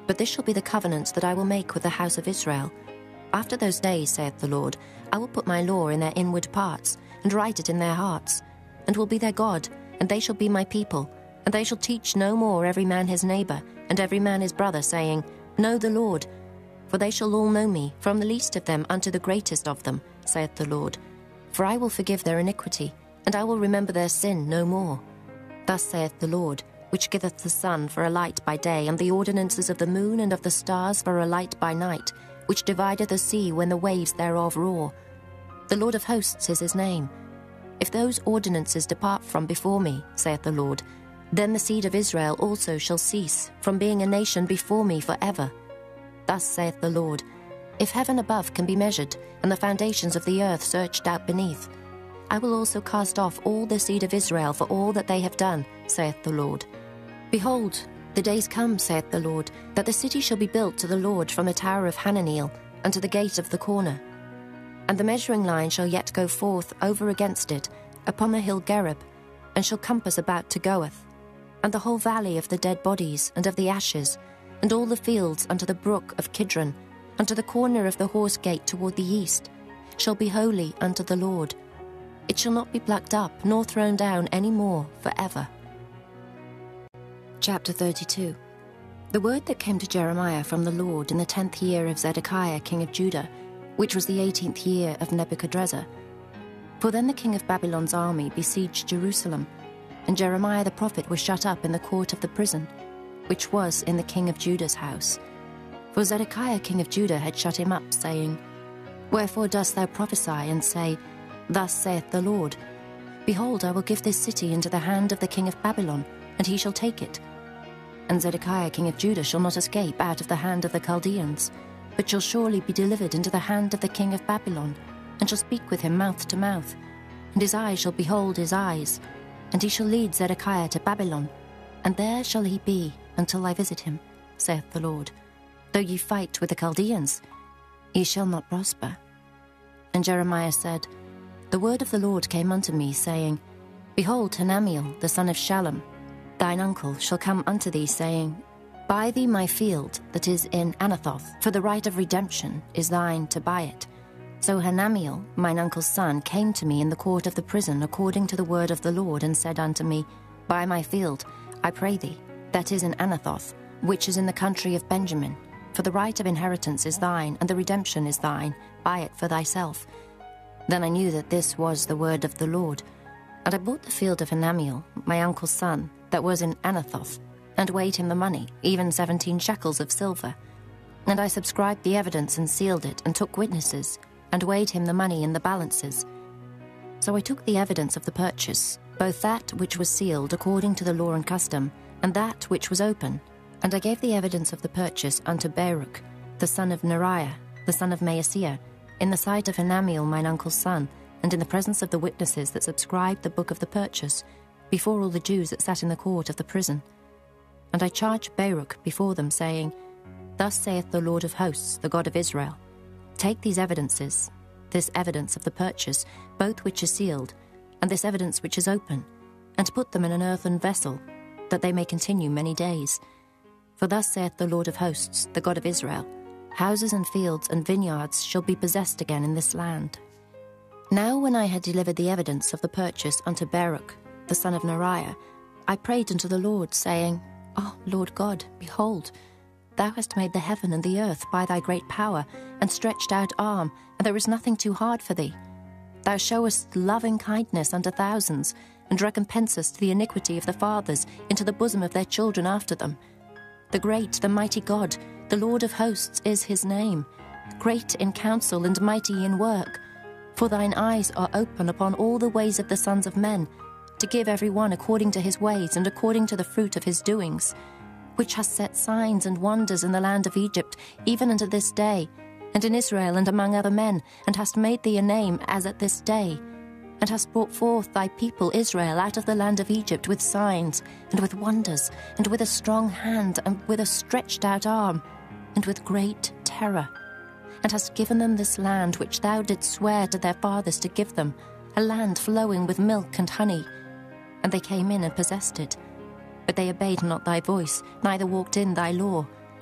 But this shall be the covenant that I will make with the house of Israel. After those days, saith the Lord, I will put my law in their inward parts, and write it in their hearts, and will be their God, and they shall be my people. And they shall teach no more every man his neighbour, and every man his brother, saying, Know the Lord. For they shall all know me, from the least of them unto the greatest of them, saith the Lord. For I will forgive their iniquity, and I will remember their sin no more. Thus saith the Lord, which giveth the sun for a light by day, and the ordinances of the moon and of the stars for a light by night, which divideth the sea when the waves thereof roar. The Lord of hosts is his name. If those ordinances depart from before me, saith the Lord, then the seed of Israel also shall cease from being a nation before me for ever. Thus saith the Lord, if heaven above can be measured, and the foundations of the earth searched out beneath, I will also cast off all the seed of Israel for all that they have done, saith the Lord. Behold, the days come, saith the Lord, that the city shall be built to the Lord from the tower of Hananeel unto the gate of the corner. And the measuring line shall yet go forth over against it upon the hill Gerib, and shall compass about to Goeth, and the whole valley of the dead bodies and of the ashes, and all the fields unto the brook of Kidron, unto the corner of the horse gate toward the east, shall be holy unto the Lord. It shall not be plucked up, nor thrown down any more for ever. Chapter 32. The word that came to Jeremiah from the Lord in the 10th year of Zedekiah king of Judah, which was the 18th year of Nebuchadrezzar. For then the king of Babylon's army besieged Jerusalem, and Jeremiah the prophet was shut up in the court of the prison, which was in the king of Judah's house. For Zedekiah king of Judah had shut him up, saying, Wherefore dost thou prophesy, and say, Thus saith the Lord, Behold, I will give this city into the hand of the king of Babylon, and he shall take it. And Zedekiah king of Judah shall not escape out of the hand of the Chaldeans, but shall surely be delivered into the hand of the king of Babylon, and shall speak with him mouth to mouth. And his eyes shall behold his eyes, and he shall lead Zedekiah to Babylon, and there shall he be until I visit him, saith the Lord. Though ye fight with the Chaldeans, ye shall not prosper. And Jeremiah said, The word of the Lord came unto me, saying, Behold, Hanamiel, the son of Shallum, thine uncle, shall come unto thee, saying, Buy thee my field that is in Anathoth, for the right of redemption is thine to buy it. So Hanamiel, mine uncle's son, came to me in the court of the prison according to the word of the Lord, and said unto me, Buy my field, I pray thee, that is in Anathoth, which is in the country of Benjamin. For the right of inheritance is thine, and the redemption is thine. Buy it for thyself. Then I knew that this was the word of the Lord. And I bought the field of Hanamiel, my uncle's son, that was in Anathoth, and weighed him the money, even 17 shekels of silver. And I subscribed the evidence and sealed it, and took witnesses, and weighed him the money in the balances. So I took the evidence of the purchase, both that which was sealed according to the law and custom, and that which was open, and I gave the evidence of the purchase unto Baruch, the son of Neriah, the son of Maaseiah, in the sight of Hanamiel mine uncle's son, and in the presence of the witnesses that subscribed the book of the purchase, before all the Jews that sat in the court of the prison. And I charged Baruch before them, saying, Thus saith the Lord of hosts, the God of Israel, Take these evidences, this evidence of the purchase, both which is sealed, and this evidence which is open, and put them in an earthen vessel, that they may continue many days. For thus saith the Lord of hosts, the God of Israel, Houses and fields and vineyards shall be possessed again in this land. Now when I had delivered the evidence of the purchase unto Baruch, the son of Neriah, I prayed unto the Lord, saying, O Lord God, behold, thou hast made the heaven and the earth by thy great power, and stretched out arm, and there is nothing too hard for thee. Thou showest loving kindness unto thousands, and recompensest the iniquity of the fathers into the bosom of their children after them. The great, the mighty God, the Lord of hosts is his name, great in counsel and mighty in work. For thine eyes are open upon all the ways of the sons of men, to give every one according to his ways and according to the fruit of his doings, which hast set signs and wonders in the land of Egypt, even unto this day, and in Israel and among other men, and hast made thee a name as at this day, and hast brought forth thy people Israel out of the land of Egypt with signs, and with wonders, and with a strong hand, and with a stretched out arm, and with great terror, and hast given them this land which thou didst swear to their fathers to give them, a land flowing with milk and honey. And they came in and possessed it. But they obeyed not thy voice, neither walked in thy law,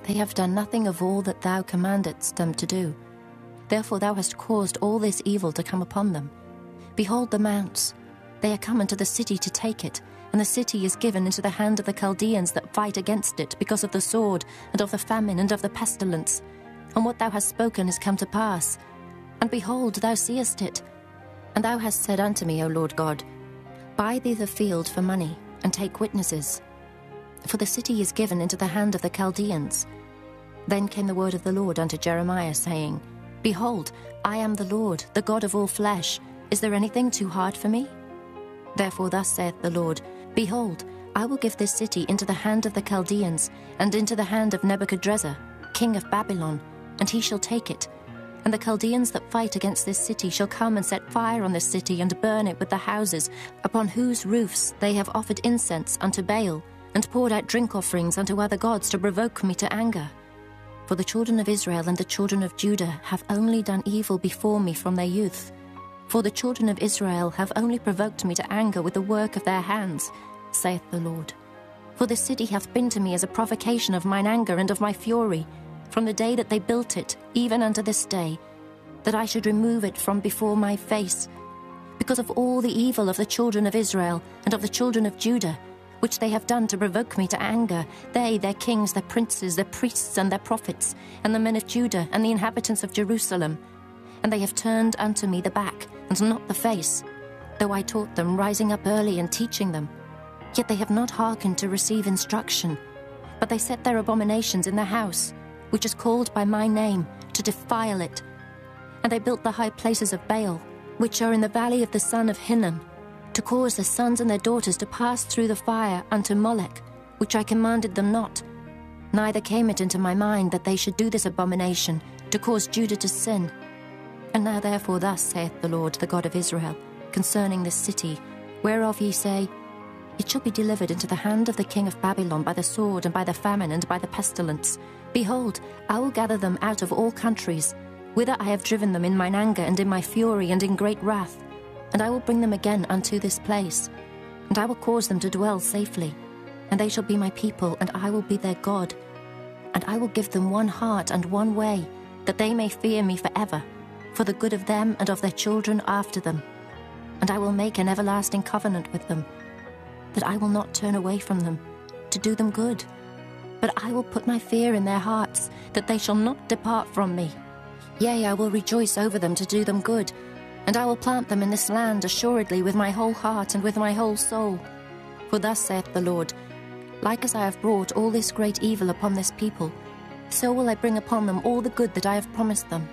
They have done nothing of all that thou commandedst them to do. Therefore thou hast caused all this evil to come upon them. Behold the mounts, they are come into the city to take it, and the city is given into the hand of the Chaldeans that fight against it, because of the sword, and of the famine, and of the pestilence. And what thou hast spoken is come to pass. And behold, thou seest it. And thou hast said unto me, O Lord God, buy thee the field for money, and take witnesses. For the city is given into the hand of the Chaldeans. Then came the word of the Lord unto Jeremiah, saying, Behold, I am the Lord, the God of all flesh. Is there anything too hard for me? Therefore thus saith the Lord, Behold, I will give this city into the hand of the Chaldeans, and into the hand of Nebuchadrezzar, king of Babylon, and he shall take it. And the Chaldeans that fight against this city shall come and set fire on this city, and burn it with the houses, upon whose roofs they have offered incense unto Baal, and poured out drink offerings unto other gods to provoke me to anger. For the children of Israel and the children of Judah have only done evil before me from their youth. For the children of Israel have only provoked me to anger with the work of their hands, saith the Lord. For the city hath been to me as a provocation of mine anger and of my fury, from the day that they built it, even unto this day, that I should remove it from before my face, because of all the evil of the children of Israel and of the children of Judah, which they have done to provoke me to anger, they, their kings, their princes, their priests, and their prophets, and the men of Judah, and the inhabitants of Jerusalem. And they have turned unto me the back, and not the face, though I taught them, rising up early and teaching them. Yet they have not hearkened to receive instruction, but they set their abominations in the house, which is called by my name, to defile it. And they built the high places of Baal, which are in the valley of the son of Hinnom, to cause their sons and their daughters to pass through the fire unto Molech, which I commanded them not. Neither came it into my mind that they should do this abomination, to cause Judah to sin. And now therefore thus saith the Lord, the God of Israel, concerning this city, whereof ye say, It shall be delivered into the hand of the king of Babylon by the sword, and by the famine, and by the pestilence. Behold, I will gather them out of all countries, whither I have driven them in mine anger, and in my fury, and in great wrath. And I will bring them again unto this place, and I will cause them to dwell safely, and they shall be my people, and I will be their God. And I will give them one heart and one way, that they may fear me forever, for the good of them and of their children after them. And I will make an everlasting covenant with them, that I will not turn away from them, to do them good. But I will put my fear in their hearts, that they shall not depart from me. Yea, I will rejoice over them to do them good, and I will plant them in this land assuredly with my whole heart and with my whole soul. For thus saith the Lord, Like as I have brought all this great evil upon this people, so will I bring upon them all the good that I have promised them.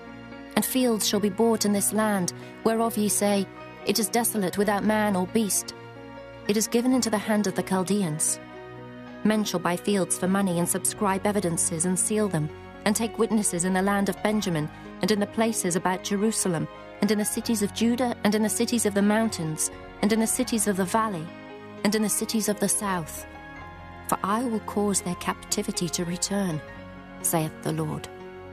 And fields shall be bought in this land, whereof ye say, It is desolate without man or beast. It is given into the hand of the Chaldeans. Men shall buy fields for money, and subscribe evidences, and seal them, and take witnesses in the land of Benjamin, and in the places about Jerusalem, and in the cities of Judah, and in the cities of the mountains, and in the cities of the valley, and in the cities of the south. For I will cause their captivity to return, saith the Lord.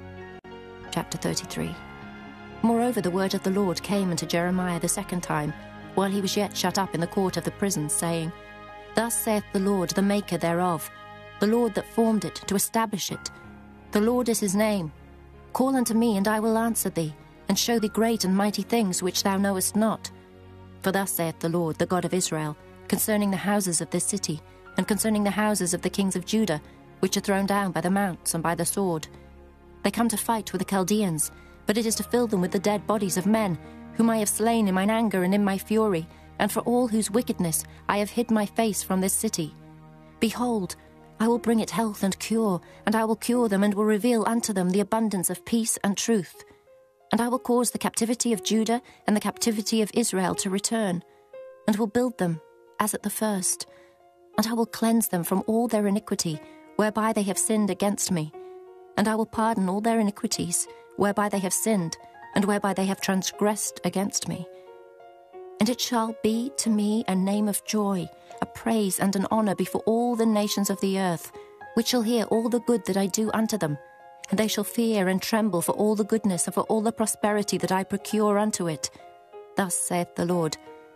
Chapter 33. Moreover, the word of the Lord came unto Jeremiah the second time, while he was yet shut up in the court of the prison, saying, Thus saith the Lord, the maker thereof, the Lord that formed it, to establish it. The Lord is his name. Call unto me, and I will answer thee, and show thee great and mighty things which thou knowest not. For thus saith the Lord, the God of Israel, concerning the houses of this city, and concerning the houses of the kings of Judah, which are thrown down by the mounts and by the sword. They come to fight with the Chaldeans, but it is to fill them with the dead bodies of men, whom I have slain in mine anger and in my fury, and for all whose wickedness I have hid my face from this city. Behold, I will bring it health and cure, and I will cure them, and will reveal unto them the abundance of peace and truth. And I will cause the captivity of Judah and the captivity of Israel to return, and will build them as at the first. And I will cleanse them from all their iniquity, whereby they have sinned against me. And I will pardon all their iniquities, whereby they have sinned, and whereby they have transgressed against me. And it shall be to me a name of joy, a praise and an honor before all the nations of the earth, which shall hear all the good that I do unto them. And they shall fear and tremble for all the goodness and for all the prosperity that I procure unto it. Thus saith the Lord,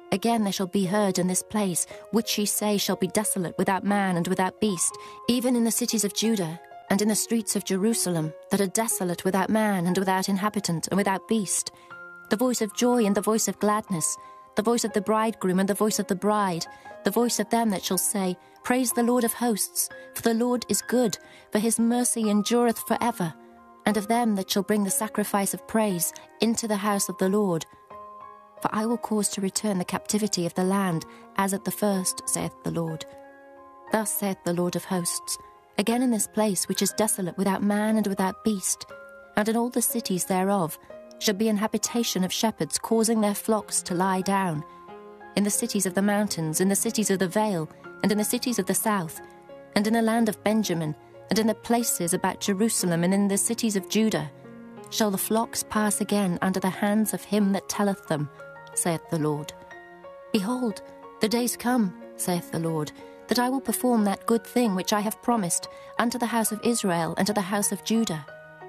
Again there shall be heard in this place, which ye say shall be desolate without man and without beast, even in the cities of Judah, and in the streets of Jerusalem, that are desolate without man and without inhabitant and without beast, the voice of joy and the voice of gladness, the voice of the bridegroom and the voice of the bride, the voice of them that shall say, Praise the Lord of hosts, for the Lord is good, for his mercy endureth for ever, and of them that shall bring the sacrifice of praise into the house of the Lord. For I will cause to return the captivity of the land, as at the first, saith the Lord. Thus saith the Lord of hosts, again in this place which is desolate without man and without beast, and in all the cities thereof, shall be an habitation of shepherds causing their flocks to lie down. In the cities of the mountains, in the cities of the vale, and in the cities of the south, and in the land of Benjamin, and in the places about Jerusalem, and in the cities of Judah, shall the flocks pass again under the hands of him that telleth them, saith the Lord. Behold, the days come, saith the Lord, that I will perform that good thing which I have promised unto the house of Israel and to the house of Judah.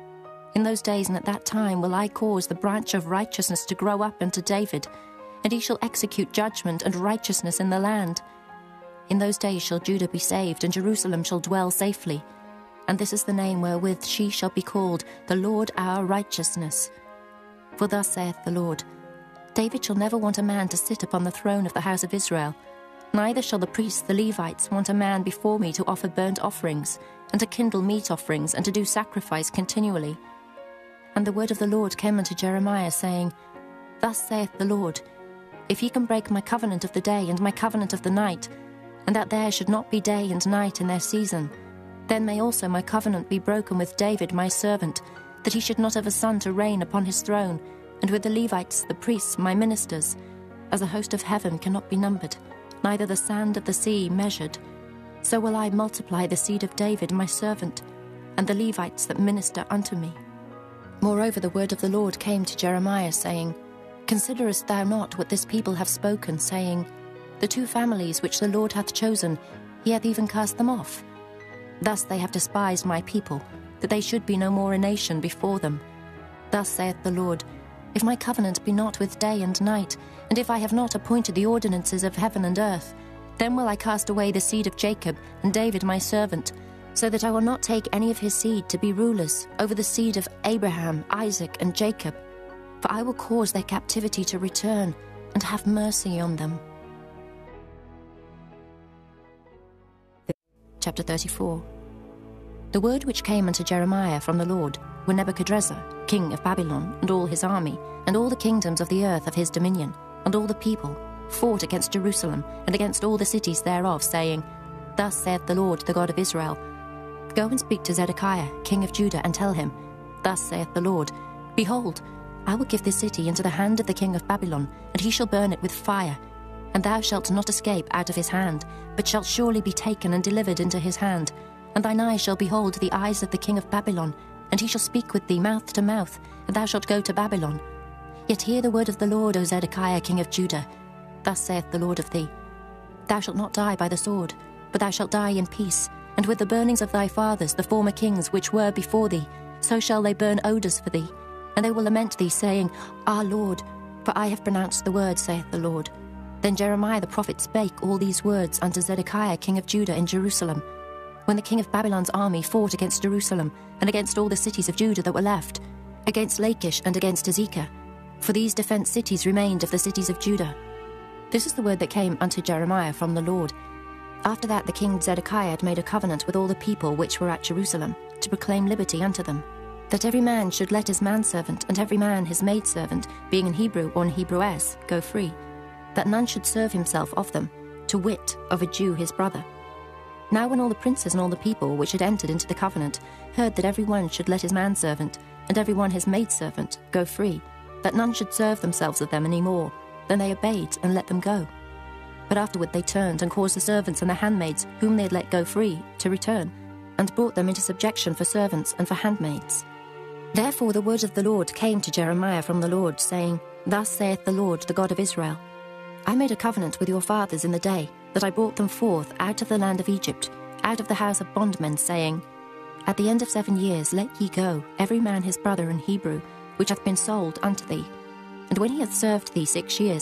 In those days and at that time will I cause the branch of righteousness to grow up unto David, and he shall execute judgment and righteousness in the land. In those days shall Judah be saved, and Jerusalem shall dwell safely. And this is the name wherewith she shall be called, the Lord our righteousness. For thus saith the Lord, David shall never want a man to sit upon the throne of the house of Israel, neither shall the priests the Levites want a man before me to offer burnt offerings, and to kindle meat offerings, and to do sacrifice continually. And the word of the Lord came unto Jeremiah, saying, Thus saith the Lord, If ye can break my covenant of the day and my covenant of the night, and that there should not be day and night in their season, then may also my covenant be broken with David my servant, that he should not have a son to reign upon his throne, and with the Levites, the priests, my ministers, as the host of heaven cannot be numbered, neither the sand of the sea measured. So will I multiply the seed of David my servant, and the Levites that minister unto me. Moreover the word of the Lord came to Jeremiah, saying, Considerest thou not what this people have spoken, saying, The two families which the Lord hath chosen, he hath even cast them off. Thus they have despised my people, that they should be no more a nation before them. Thus saith the Lord, If my covenant be not with day and night, and if I have not appointed the ordinances of heaven and earth, then will I cast away the seed of Jacob and David my servant, so that I will not take any of his seed to be rulers over the seed of Abraham, Isaac, and Jacob. For I will cause their captivity to return, and have mercy on them. Chapter 34. The word which came unto Jeremiah from the Lord, when Nebuchadrezzar, king of Babylon, and all his army, and all the kingdoms of the earth of his dominion, and all the people, fought against Jerusalem, and against all the cities thereof, saying, Thus saith the Lord, the God of Israel, Go and speak to Zedekiah, king of Judah, and tell him, Thus saith the Lord, Behold, I will give this city into the hand of the king of Babylon, and he shall burn it with fire. And thou shalt not escape out of his hand, but shalt surely be taken and delivered into his hand. And thine eyes shall behold the eyes of the king of Babylon, and he shall speak with thee mouth to mouth, and thou shalt go to Babylon. Yet hear the word of the Lord, O Zedekiah, king of Judah. Thus saith the Lord of thee, Thou shalt not die by the sword, but thou shalt die in peace, and with the burnings of thy fathers, the former kings which were before thee, so shall they burn odours for thee. And they will lament thee, saying, Our Lord, for I have pronounced the word, saith the Lord. Then Jeremiah the prophet spake all these words unto Zedekiah king of Judah in Jerusalem, when the king of Babylon's army fought against Jerusalem, and against all the cities of Judah that were left, against Lachish and against Azekah. For these defenced cities remained of the cities of Judah. This is the word that came unto Jeremiah from the Lord. After that the king Zedekiah had made a covenant with all the people which were at Jerusalem, to proclaim liberty unto them, that every man should let his manservant and every man his maidservant, being an Hebrew or an Hebrewess, go free, that none should serve himself of them, to wit, of a Jew his brother. Now when all the princes and all the people which had entered into the covenant heard that every one should let his manservant and every one his maidservant go free, that none should serve themselves of them any more, then they obeyed and let them go. But afterward they turned and caused the servants and the handmaids whom they had let go free to return, and brought them into subjection for servants and for handmaids. Therefore the word of the Lord came to Jeremiah from the Lord, saying, Thus saith the Lord, the God of Israel, I made a covenant with your fathers in the day that I brought them forth out of the land of Egypt, out of the house of bondmen, saying, At the end of 7 years let ye go, every man his brother in Hebrew, which hath been sold unto thee. And when he hath served thee 6 years,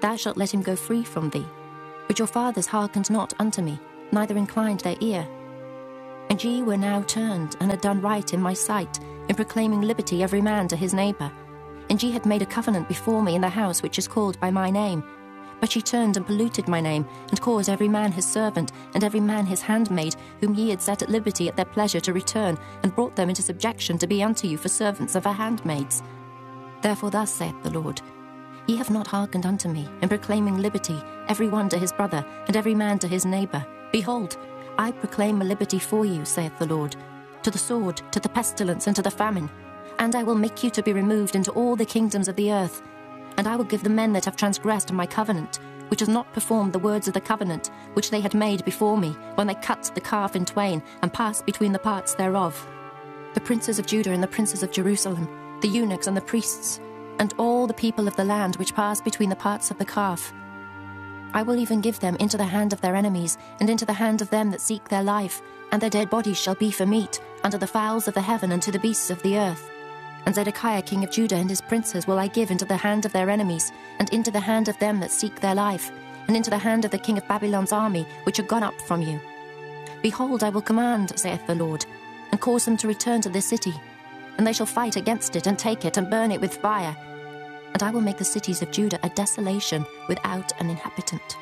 thou shalt let him go free from thee. But your fathers hearkened not unto me, neither inclined their ear. And ye were now turned, and had done right in my sight, in proclaiming liberty every man to his neighbour. And ye had made a covenant before me in the house which is called by my name. But ye turned and polluted my name, and caused every man his servant, and every man his handmaid, whom ye had set at liberty at their pleasure, to return, and brought them into subjection to be unto you for servants and for handmaids. Therefore thus saith the Lord, Ye have not hearkened unto me, in proclaiming liberty, every one to his brother, and every man to his neighbour. Behold, I proclaim a liberty for you, saith the Lord, to the sword, to the pestilence, and to the famine. And I will make you to be removed into all the kingdoms of the earth. And I will give the men that have transgressed my covenant, which has not performed the words of the covenant, which they had made before me, when they cut the calf in twain, and passed between the parts thereof. The princes of Judah and the princes of Jerusalem, the eunuchs and the priests, and all the people of the land which passed between the parts of the calf. I will even give them into the hand of their enemies, and into the hand of them that seek their life, and their dead bodies shall be for meat, unto the fowls of the heaven and to the beasts of the earth. And Zedekiah king of Judah and his princes will I give into the hand of their enemies, and into the hand of them that seek their life, and into the hand of the king of Babylon's army, which are gone up from you. Behold, I will command, saith the Lord, and cause them to return to this city, and they shall fight against it, and take it, and burn it with fire. And I will make the cities of Judah a desolation without an inhabitant.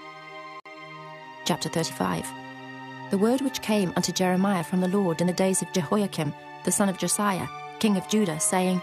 Chapter 35. The word which came unto Jeremiah from the Lord in the days of Jehoiakim, the son of Josiah, king of Judah, saying,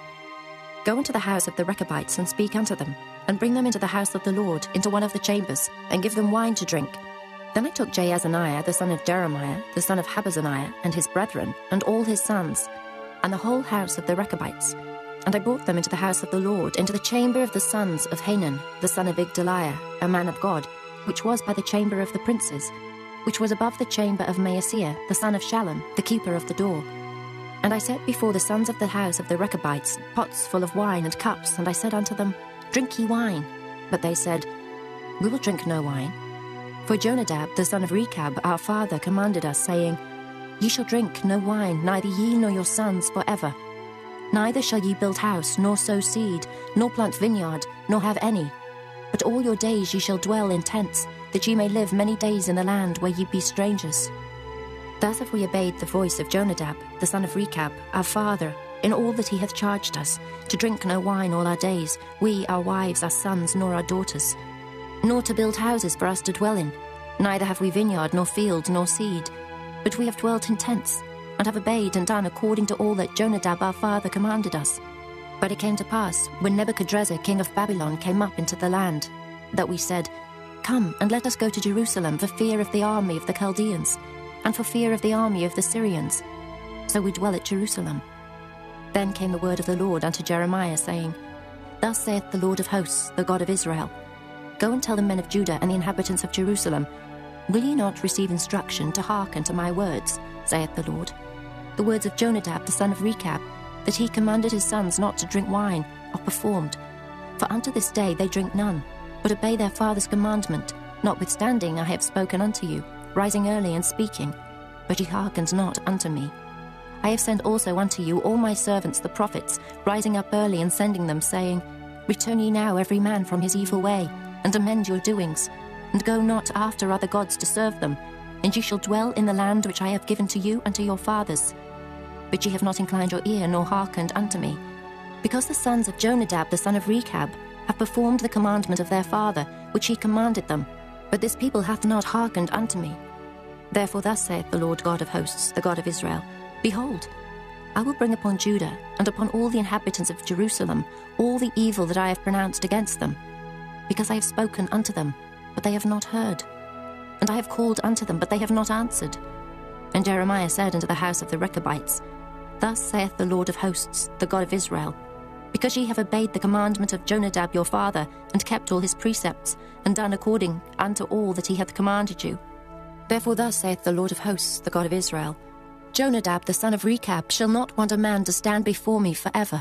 Go into the house of the Rechabites, and speak unto them, and bring them into the house of the Lord, into one of the chambers, and give them wine to drink. Then I took Jaazaniah, the son of Jeremiah, the son of Habazaniah, and his brethren, and all his sons, and the whole house of the Rechabites, and I brought them into the house of the Lord, into the chamber of the sons of Hanan, the son of Igdaliah, a man of God, which was by the chamber of the princes, which was above the chamber of Maaseiah, the son of Shallum, the keeper of the door. And I set before the sons of the house of the Rechabites pots full of wine and cups, and I said unto them, Drink ye wine. But they said, We will drink no wine. For Jonadab, the son of Rechab, our father, commanded us, saying, Ye shall drink no wine, neither ye nor your sons forever. Neither shall ye build house, nor sow seed, nor plant vineyard, nor have any. But all your days ye shall dwell in tents, that ye may live many days in the land where ye be strangers. Thus have we obeyed the voice of Jonadab, the son of Rechab, our father, in all that he hath charged us, to drink no wine all our days, we, our wives, our sons, nor our daughters, nor to build houses for us to dwell in. Neither have we vineyard, nor field, nor seed, but we have dwelt in tents, and have obeyed and done according to all that Jonadab our father commanded us. But it came to pass, when Nebuchadrezzar king of Babylon came up into the land, that we said, Come, and let us go to Jerusalem, for fear of the army of the Chaldeans, and for fear of the army of the Syrians. So we dwell at Jerusalem. Then came the word of the Lord unto Jeremiah, saying, Thus saith the Lord of hosts, the God of Israel, Go and tell the men of Judah and the inhabitants of Jerusalem, Will ye not receive instruction to hearken to my words, saith the Lord? The words of Jonadab the son of Rechab, that he commanded his sons not to drink wine, are performed. For unto this day they drink none, but obey their father's commandment, notwithstanding I have spoken unto you, rising early and speaking, but ye hearkened not unto me. I have sent also unto you all my servants the prophets, rising up early and sending them, saying, Return ye now every man from his evil way, and amend your doings, and go not after other gods to serve them, and ye shall dwell in the land which I have given to you and to your fathers. But ye have not inclined your ear, nor hearkened unto me, because the sons of Jonadab the son of Rechab have performed the commandment of their father, which he commanded them, but this people hath not hearkened unto me. Therefore thus saith the Lord God of hosts, the God of Israel, Behold, I will bring upon Judah and upon all the inhabitants of Jerusalem all the evil that I have pronounced against them, because I have spoken unto them, but they have not heard, and I have called unto them, but they have not answered. And Jeremiah said unto the house of the Rechabites, Thus saith the Lord of hosts, the God of Israel, Because ye have obeyed the commandment of Jonadab your father, and kept all his precepts, and done according unto all that he hath commanded you. Therefore thus saith the Lord of hosts, the God of Israel, Jonadab the son of Rechab shall not want a man to stand before me forever.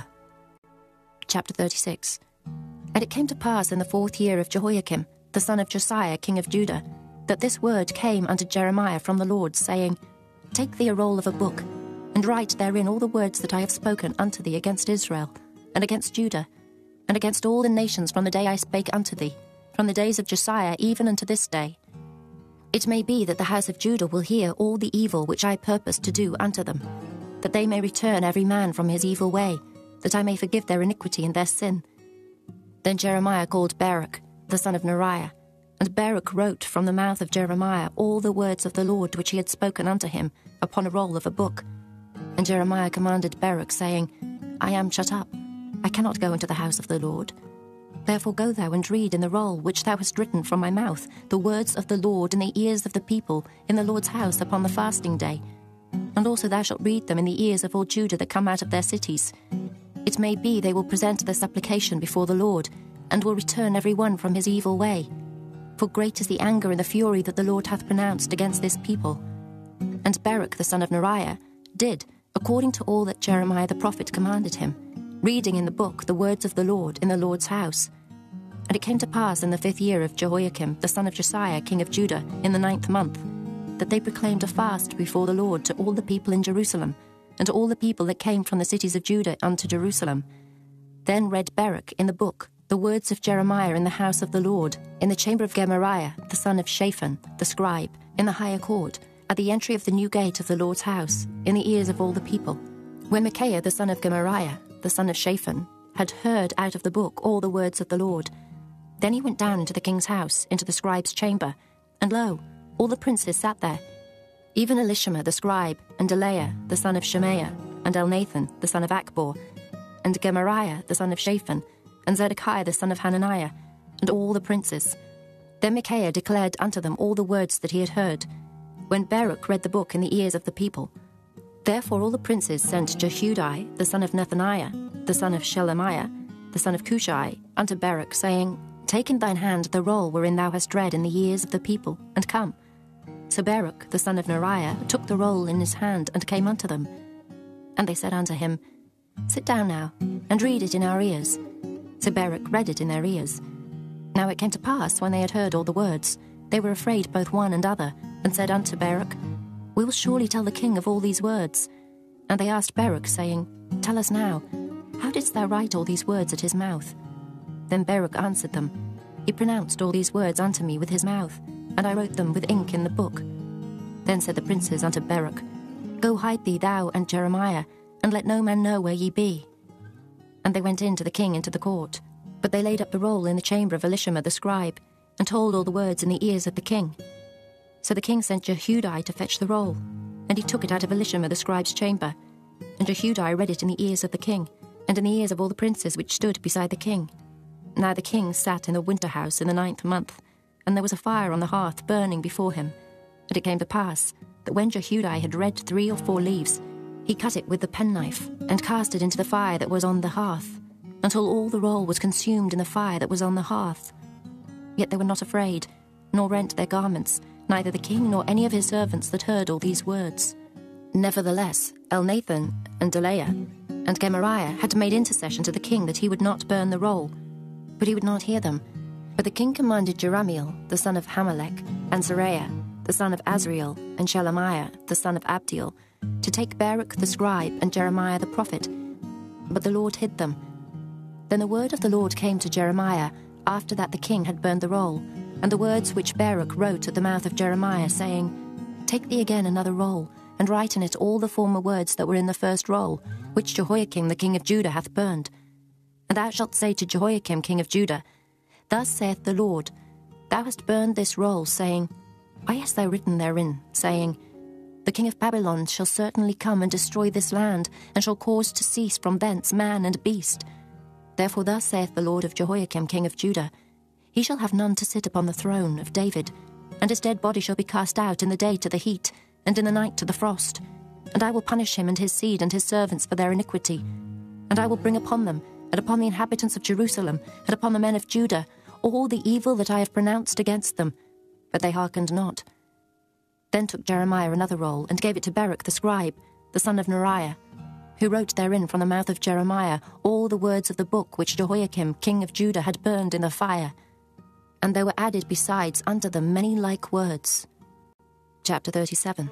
Chapter 36. And it came to pass in the 4th year of Jehoiakim, the son of Josiah king of Judah, that this word came unto Jeremiah from the Lord, saying, Take thee a roll of a book, and write therein all the words that I have spoken unto thee against Israel, and against Judah, and against all the nations from the day I spake unto thee, from the days of Josiah even unto this day. It may be that the house of Judah will hear all the evil which I purpose to do unto them, that they may return every man from his evil way, that I may forgive their iniquity and their sin. Then Jeremiah called Baruch, the son of Neriah, and Baruch wrote from the mouth of Jeremiah all the words of the Lord which he had spoken unto him upon a roll of a book. And Jeremiah commanded Baruch, saying, I am shut up, I cannot go into the house of the Lord. Therefore go thou and read in the roll which thou hast written from my mouth the words of the Lord in the ears of the people in the Lord's house upon the fasting day. And also thou shalt read them in the ears of all Judah that come out of their cities. It may be they will present their supplication before the Lord, and will return every one from his evil way. For great is the anger and the fury that the Lord hath pronounced against this people. And Baruch the son of Neriah did according to all that Jeremiah the prophet commanded him, reading in the book the words of the Lord in the Lord's house. And it came to pass in the 5th year of Jehoiakim the son of Josiah king of Judah, in the 9th month, that they proclaimed a fast before the Lord to all the people in Jerusalem, and to all the people that came from the cities of Judah unto Jerusalem. Then read Baruch in the book the words of Jeremiah in the house of the Lord, in the chamber of Gemariah the son of Shaphan the scribe, in the higher court, at the entry of the new gate of the Lord's house, in the ears of all the people. When Micaiah the son of Gemariah, the son of Shaphan, had heard out of the book all the words of the Lord, then he went down into the king's house, into the scribe's chamber, and lo, all the princes sat there, even Elishama the scribe, and Delaiah the son of Shemaiah, and Elnathan the son of Achbor, and Gemariah the son of Shaphan, and Zedekiah the son of Hananiah, and all the princes. Then Micaiah declared unto them all the words that he had heard, when Baruch read the book in the ears of the people. Therefore all the princes sent Jehudi the son of Nethaniah, the son of Shelemiah, the son of Cushai, unto Baruch, saying, Take in thine hand the roll wherein thou hast read in the ears of the people, and come. So Baruch the son of Neriah took the roll in his hand, and came unto them. And they said unto him, Sit down now, and read it in our ears. So Baruch read it in their ears. Now it came to pass, when they had heard all the words, they were afraid both one and other, and said unto Baruch, We will surely tell the king of all these words. And they asked Baruch, saying, Tell us now, how didst thou write all these words at his mouth? Then Baruch answered them, He pronounced all these words unto me with his mouth, and I wrote them with ink in the book. Then said the princes unto Baruch, Go hide thee thou and Jeremiah, and let no man know where ye be. And they went in to the king into the court. But they laid up the roll in the chamber of Elishama the scribe, and told all the words in the ears of the king. So the king sent Jehudi to fetch the roll, and he took it out of Elishama the scribe's chamber. And Jehudi read it in the ears of the king, and in the ears of all the princes which stood beside the king. Now the king sat in the winter house in the 9th month, and there was a fire on the hearth burning before him. And it came to pass that when Jehudi had read 3 or 4 leaves, he cut it with the penknife, and cast it into the fire that was on the hearth, until all the roll was consumed in the fire that was on the hearth. Yet they were not afraid, nor rent their garments, neither the king nor any of his servants that heard all these words. Nevertheless, Elnathan and Delaiah and Gemariah had made intercession to the king that he would not burn the roll, but he would not hear them. But the king commanded Jerahmeel, the son of Hamelech, and Seraiah, the son of Azriel, and Shelemiah, the son of Abdiel, to take Baruch the scribe and Jeremiah the prophet. But the Lord hid them. Then the word of the Lord came to Jeremiah, after that the king had burned the roll, and the words which Baruch wrote at the mouth of Jeremiah, saying, Take thee again another roll, and write in it all the former words that were in the first roll, which Jehoiakim the king of Judah hath burned. And thou shalt say to Jehoiakim king of Judah, Thus saith the Lord, Thou hast burned this roll, saying, Why hast thou written therein, saying, The king of Babylon shall certainly come and destroy this land, and shall cause to cease from thence man and beast. Therefore thus saith the Lord of Jehoiakim king of Judah, He shall have none to sit upon the throne of David, and his dead body shall be cast out in the day to the heat, and in the night to the frost. And I will punish him and his seed and his servants for their iniquity. And I will bring upon them, and upon the inhabitants of Jerusalem, and upon the men of Judah, all the evil that I have pronounced against them. But they hearkened not. Then took Jeremiah another roll, and gave it to Baruch the scribe, the son of Neriah, who wrote therein from the mouth of Jeremiah all the words of the book which Jehoiakim king of Judah had burned in the fire. And there were added besides unto them many like words. Chapter 37.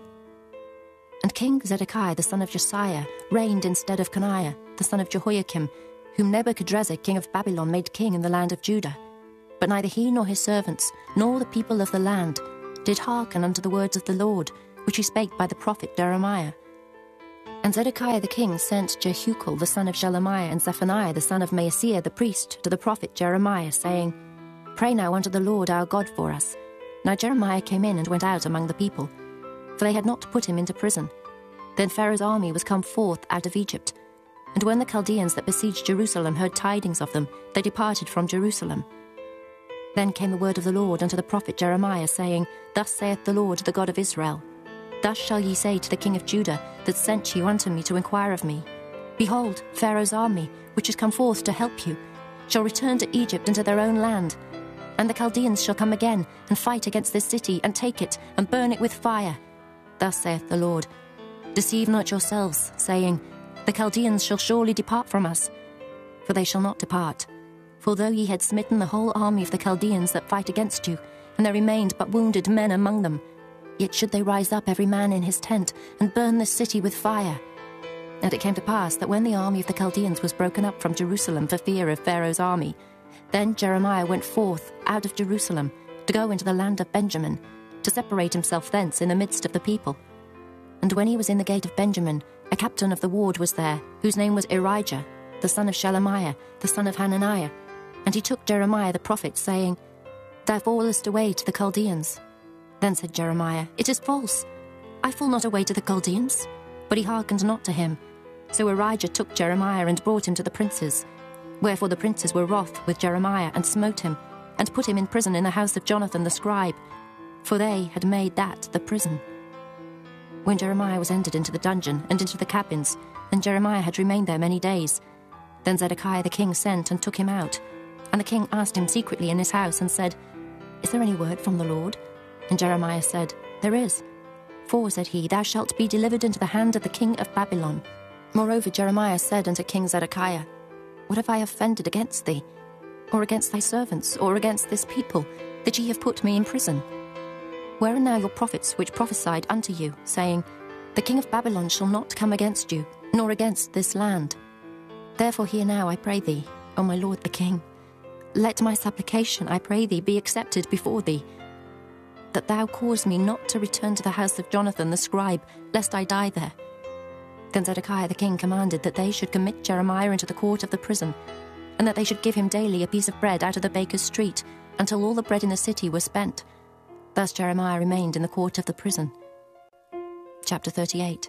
And King Zedekiah the son of Josiah reigned instead of Coniah, the son of Jehoiakim, whom Nebuchadrezzar king of Babylon made king in the land of Judah. But neither he nor his servants, nor the people of the land, did hearken unto the words of the Lord, which he spake by the prophet Jeremiah. And Zedekiah the king sent Jehucal the son of Shelemiah and Zephaniah the son of Maaseiah the priest to the prophet Jeremiah, saying, Pray now unto the Lord our God for us. Now Jeremiah came in and went out among the people, for they had not put him into prison. Then Pharaoh's army was come forth out of Egypt. And when the Chaldeans that besieged Jerusalem heard tidings of them, they departed from Jerusalem. Then came the word of the Lord unto the prophet Jeremiah, saying, Thus saith the Lord, the God of Israel, Thus shall ye say to the king of Judah, that sent you unto me to inquire of me, Behold, Pharaoh's army, which is come forth to help you, shall return to Egypt and to their own land. And the Chaldeans shall come again, and fight against this city, and take it, and burn it with fire. Thus saith the Lord, Deceive not yourselves, saying, The Chaldeans shall surely depart from us. For they shall not depart. For though ye had smitten the whole army of the Chaldeans that fight against you, and there remained but wounded men among them, yet should they rise up every man in his tent, and burn this city with fire. And it came to pass that when the army of the Chaldeans was broken up from Jerusalem for fear of Pharaoh's army, then Jeremiah went forth out of Jerusalem to go into the land of Benjamin, to separate himself thence in the midst of the people. And when he was in the gate of Benjamin, a captain of the ward was there, whose name was Irijah, the son of Shelemiah, the son of Hananiah. And he took Jeremiah the prophet, saying, Thou fallest away to the Chaldeans. Then said Jeremiah, It is false. I fall not away to the Chaldeans. But he hearkened not to him. So Irijah took Jeremiah and brought him to the princes. Wherefore the princes were wroth with Jeremiah, and smote him, and put him in prison in the house of Jonathan the scribe, for they had made that the prison. When Jeremiah was entered into the dungeon and into the cabins, and Jeremiah had remained there many days, then Zedekiah the king sent and took him out. And the king asked him secretly in his house, and said, Is there any word from the Lord? And Jeremiah said, There is. For, said he, Thou shalt be delivered into the hand of the king of Babylon. Moreover Jeremiah said unto King Zedekiah, What have I offended against thee, or against thy servants, or against this people, that ye have put me in prison? Where are now your prophets which prophesied unto you, saying, The king of Babylon shall not come against you, nor against this land? Therefore hear now, I pray thee, O my lord the king. Let my supplication, I pray thee, be accepted before thee, that thou cause me not to return to the house of Jonathan the scribe, lest I die there. Then Zedekiah the king commanded that they should commit Jeremiah into the court of the prison, and that they should give him daily a piece of bread out of the baker's street, until all the bread in the city was spent. Thus Jeremiah remained in the court of the prison. Chapter 38.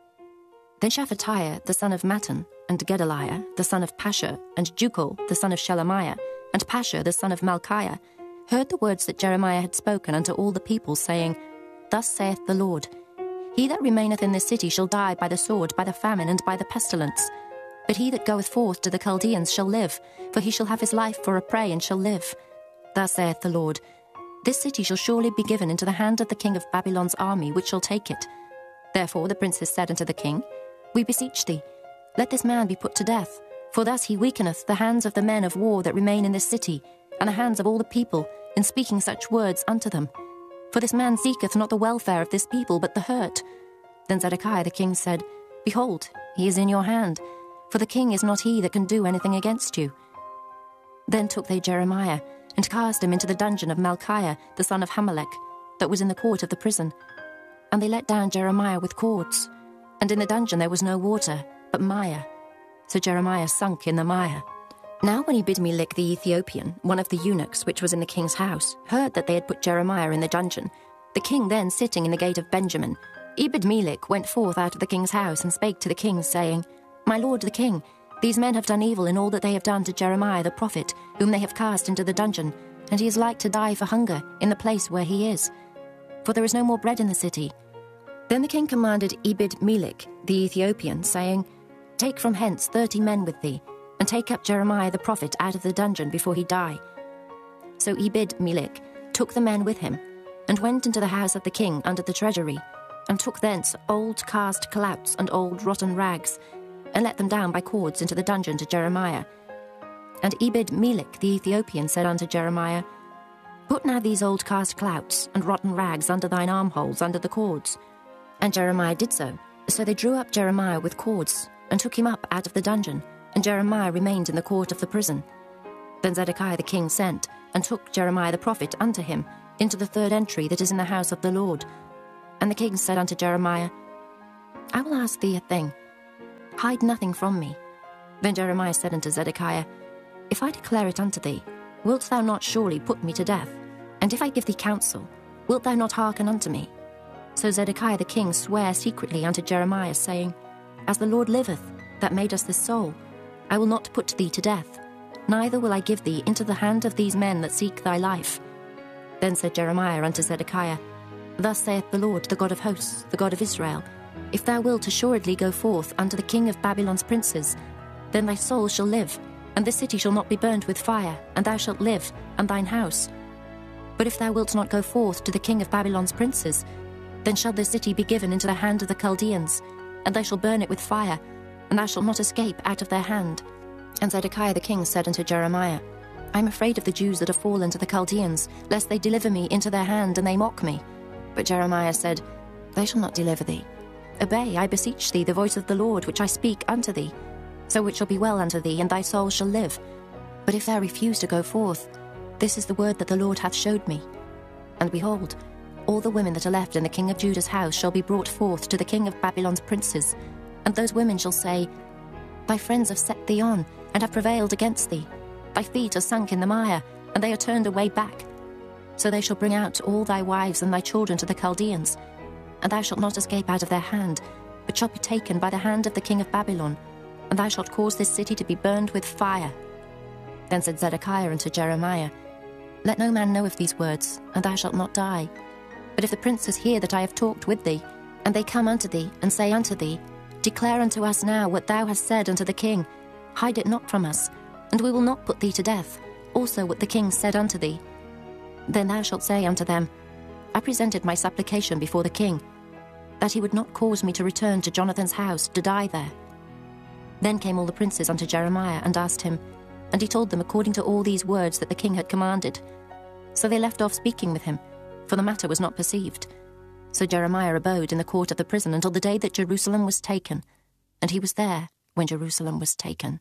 Then Shephatiah the son of Mattan, and Gedaliah the son of Pashur, and Jucal the son of Shelemiah, and Pashur the son of Malchiah, heard the words that Jeremiah had spoken unto all the people, saying, Thus saith the Lord, He that remaineth in this city shall die by the sword, by the famine, and by the pestilence. But he that goeth forth to the Chaldeans shall live, for he shall have his life for a prey, and shall live. Thus saith the Lord, This city shall surely be given into the hand of the king of Babylon's army, which shall take it. Therefore the princes said unto the king, We beseech thee, let this man be put to death, for thus he weakeneth the hands of the men of war that remain in this city, and the hands of all the people, in speaking such words unto them. For this man seeketh not the welfare of this people, but the hurt. Then Zedekiah the king said, Behold, he is in your hand, for the king is not he that can do anything against you. Then took they Jeremiah, and cast him into the dungeon of Malchiah the son of Hamelech, that was in the court of the prison. And they let down Jeremiah with cords, and in the dungeon there was no water, but mire. So Jeremiah sunk in the mire. Now when Ebed-melech the Ethiopian, one of the eunuchs which was in the king's house, heard that they had put Jeremiah in the dungeon, the king then sitting in the gate of Benjamin, Ebed-melech went forth out of the king's house, and spake to the king, saying, My lord the king, these men have done evil in all that they have done to Jeremiah the prophet, whom they have cast into the dungeon, and he is like to die for hunger in the place where he is, for there is no more bread in the city. Then the king commanded Ebed-melech the Ethiopian, saying, Take from hence 30 men with thee, and take up Jeremiah the prophet out of the dungeon before he die. So Ebed-melech took the men with him, and went into the house of the king under the treasury, and took thence old cast clouts and old rotten rags, and let them down by cords into the dungeon to Jeremiah. And Ebed-melech the Ethiopian said unto Jeremiah, Put now these old cast clouts and rotten rags under thine armholes under the cords. And Jeremiah did so. So they drew up Jeremiah with cords, and took him up out of the dungeon, and Jeremiah remained in the court of the prison. Then Zedekiah the king sent, and took Jeremiah the prophet unto him into the third entry that is in the house of the Lord. And the king said unto Jeremiah, I will ask thee a thing. Hide nothing from me. Then Jeremiah said unto Zedekiah, If I declare it unto thee, wilt thou not surely put me to death? And if I give thee counsel, wilt thou not hearken unto me? So Zedekiah the king sware secretly unto Jeremiah, saying, As the Lord liveth, that made us this soul, I will not put thee to death, neither will I give thee into the hand of these men that seek thy life. Then said Jeremiah unto Zedekiah, Thus saith the Lord, the God of hosts, the God of Israel, If thou wilt assuredly go forth unto the king of Babylon's princes, then thy soul shall live, and this city shall not be burnt with fire, and thou shalt live, and thine house. But if thou wilt not go forth to the king of Babylon's princes, then shall this city be given into the hand of the Chaldeans, and they shall burn it with fire, and thou shalt not escape out of their hand. And Zedekiah the king said unto Jeremiah, I am afraid of the Jews that are fallen to the Chaldeans, lest they deliver me into their hand, and they mock me. But Jeremiah said, They shall not deliver thee. Obey, I beseech thee, the voice of the Lord, which I speak unto thee. So it shall be well unto thee, and thy soul shall live. But if thou refuse to go forth, this is the word that the Lord hath showed me. And behold, all the women that are left in the king of Judah's house shall be brought forth to the king of Babylon's princes, and those women shall say, Thy friends have set thee on, and have prevailed against thee. Thy feet are sunk in the mire, and they are turned away back. So they shall bring out all thy wives and thy children to the Chaldeans, and thou shalt not escape out of their hand, but shalt be taken by the hand of the king of Babylon, and thou shalt cause this city to be burned with fire. Then said Zedekiah unto Jeremiah, Let no man know of these words, and thou shalt not die. But if the princes hear that I have talked with thee, and they come unto thee, and say unto thee, Declare unto us now what thou hast said unto the king, hide it not from us, and we will not put thee to death, also what the king said unto thee. Then thou shalt say unto them, I presented my supplication before the king, that he would not cause me to return to Jonathan's house to die there. Then came all the princes unto Jeremiah, and asked him, and he told them according to all these words that the king had commanded. So they left off speaking with him, for the matter was not perceived. So Jeremiah abode in the court of the prison until the day that Jerusalem was taken, and he was there when Jerusalem was taken.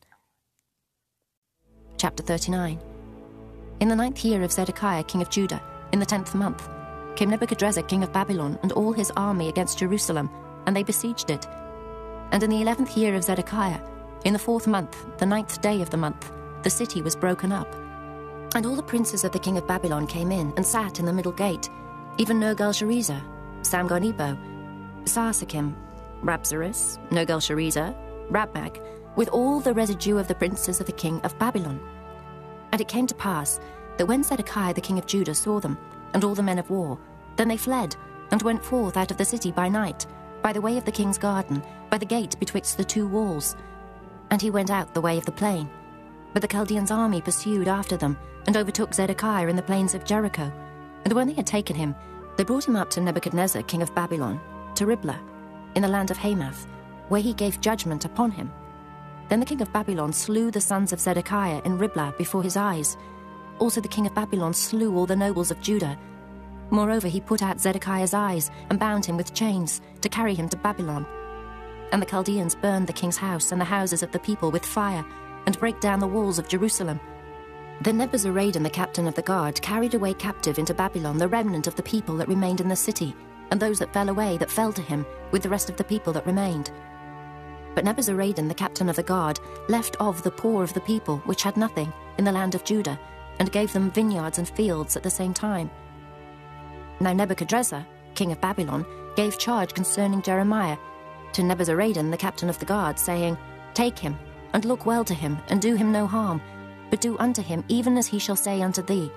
Chapter 39. In the 9th year of Zedekiah king of Judah, in the 10th month, came Nebuchadrezzar king of Babylon and all his army against Jerusalem, and they besieged it. And in the 11th year of Zedekiah, in the 4th month, the 9th day of the month, the city was broken up. And all the princes of the king of Babylon came in and sat in the middle gate, even Nergal-Sharezer, Samgar-Nebo, Sarsakim, Rabsaris, Nergal-Sharezer, Rabmag, with all the residue of the princes of the king of Babylon. And it came to pass that when Zedekiah the king of Judah saw them, and all the men of war, then they fled, and went forth out of the city by night, by the way of the king's garden, by the gate betwixt the two walls. And he went out the way of the plain. But the Chaldeans' army pursued after them, and overtook Zedekiah in the plains of Jericho. And when they had taken him, they brought him up to Nebuchadnezzar king of Babylon, to Riblah, in the land of Hamath, where he gave judgment upon him. Then the king of Babylon slew the sons of Zedekiah in Riblah before his eyes. Also the king of Babylon slew all the nobles of Judah. Moreover, he put out Zedekiah's eyes, and bound him with chains, to carry him to Babylon. And the Chaldeans burned the king's house and the houses of the people with fire, and brake down the walls of Jerusalem. Then Nebuzaradan the captain of the guard carried away captive into Babylon the remnant of the people that remained in the city, and those that fell away that fell to him, with the rest of the people that remained. But Nebuzaradan the captain of the guard left of the poor of the people, which had nothing, in the land of Judah, and gave them vineyards and fields at the same time. Now Nebuchadrezzar, king of Babylon, gave charge concerning Jeremiah to Nebuzaradan the captain of the guard, saying, Take him, and look well to him, and do him no harm, but do unto him even as he shall say unto thee.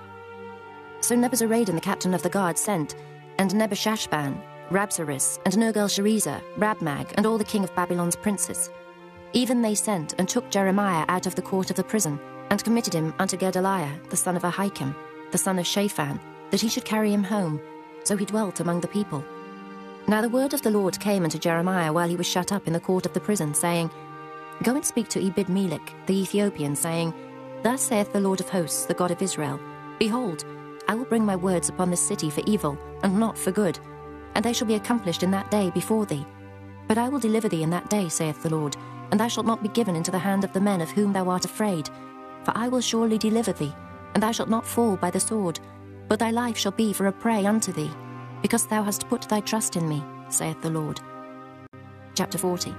So Nebuzaradan the captain of the guard sent, and Nebushashban, Rabsaris, and Nergal-Sharezer, Rabmag, and all the king of Babylon's princes. Even they sent and took Jeremiah out of the court of the prison, and committed him unto Gedaliah, the son of Ahikam, the son of Shaphan, that he should carry him home. So he dwelt among the people. Now the word of the Lord came unto Jeremiah while he was shut up in the court of the prison, saying, Go and speak to Ebed-Melech the Ethiopian, saying, Thus saith the Lord of hosts, the God of Israel, Behold, I will bring my words upon this city for evil, and not for good, and they shall be accomplished in that day before thee. But I will deliver thee in that day, saith the Lord, and thou shalt not be given into the hand of the men of whom thou art afraid. For I will surely deliver thee, and thou shalt not fall by the sword, but thy life shall be for a prey unto thee, because thou hast put thy trust in me, saith the Lord. Chapter 40.